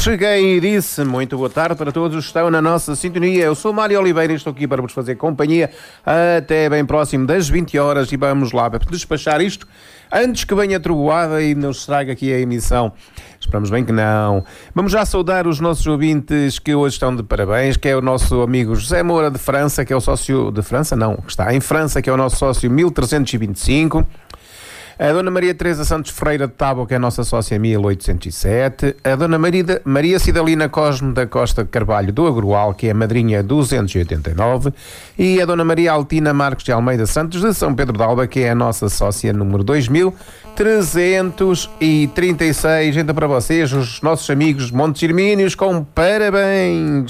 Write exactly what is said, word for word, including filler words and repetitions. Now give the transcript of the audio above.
Cheguei e disse muito boa tarde para todos que estão na nossa sintonia. Eu sou Mário Oliveira e estou aqui para vos fazer companhia até bem próximo das vinte horas e vamos lá para despachar isto antes que venha a trovoada e nos estrague aqui a emissão. Esperamos bem que não. Vamos já saudar os nossos ouvintes que hoje estão de parabéns, que é o nosso amigo José Moura de França, que é o sócio de França, não, que está em França, que é o nosso sócio mil trezentos e vinte e cinco. A Dona Maria Teresa Santos Ferreira de Tábua, que é a nossa sócia mil oitocentos e sete. A Dona Maria, Maria Cidalina Cosme da Costa de Carvalho do Agroal, que é a madrinha duzentos e oitenta e nove. E a Dona Maria Altina Marcos de Almeida Santos de São Pedro de Alba, que é a nossa sócia número dois mil trezentos e trinta e seis. Então para vocês, os nossos amigos Montes Irmínios, com parabéns!